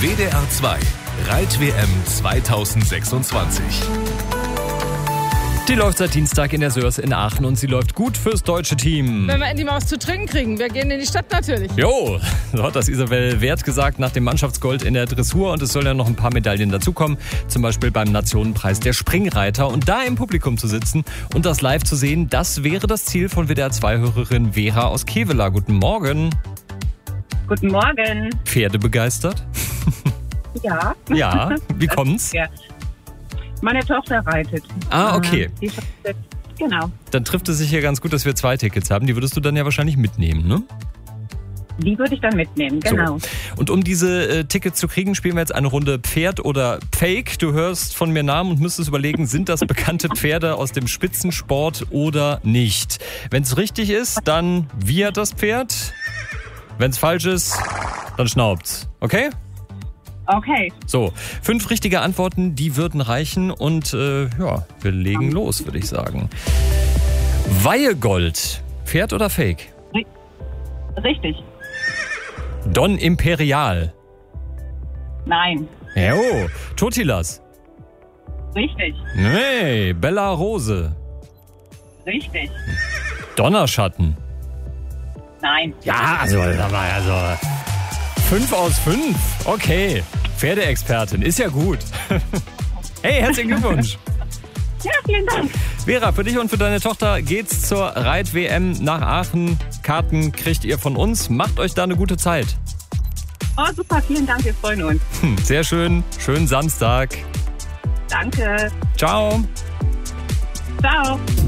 WDR 2 Reit-WM 2026. Die läuft seit Dienstag in der Sörs in Aachen und sie läuft gut fürs deutsche Team. Wenn wir endlich mal was zu trinken kriegen, wir gehen in die Stadt natürlich. Jo, so hat das Isabel Wert gesagt nach dem Mannschaftsgold in der Dressur und es sollen ja noch ein paar Medaillen dazukommen, zum Beispiel beim Nationenpreis der Springreiter. Und da im Publikum zu sitzen und das live zu sehen, das wäre das Ziel von WDR 2-Hörerin Vera aus Kevela. Guten Morgen. Guten Morgen. Pferde begeistert? Ja. Ja, wie kommt's? Ja. Meine Tochter reitet. Ah, okay. Genau. Dann trifft es sich ja ganz gut, dass wir 2 Tickets haben. Die würdest du dann ja wahrscheinlich mitnehmen, ne? Die würde ich dann mitnehmen, genau. So. Und um diese Tickets zu kriegen, spielen wir jetzt eine Runde Pferd oder Fake. Du hörst von mir Namen und müsstest überlegen, sind das bekannte Pferde aus dem Spitzensport oder nicht? Wenn es richtig ist, dann wie hat das Pferd? Wenn es falsch ist, dann schnaubt's. Okay? Okay. So, 5 richtige Antworten, die würden reichen und wir legen los, würde ich sagen. Weihegold, Pferd oder Fake? Richtig. Don Imperial. Nein. Jo, Totilas. Richtig. Nee, Bella Rose. Richtig. Donnerschatten. Nein. Ja, also, da war ja so 5 aus 5. Okay, Pferdeexpertin, ist ja gut. Hey, herzlichen Glückwunsch. Ja, vielen Dank. Vera, für dich und für deine Tochter geht's zur Reit-WM nach Aachen. Karten kriegt ihr von uns. Macht euch da eine gute Zeit. Oh, super, vielen Dank, wir freuen uns. Sehr schön. Schönen Samstag. Danke. Ciao. Ciao.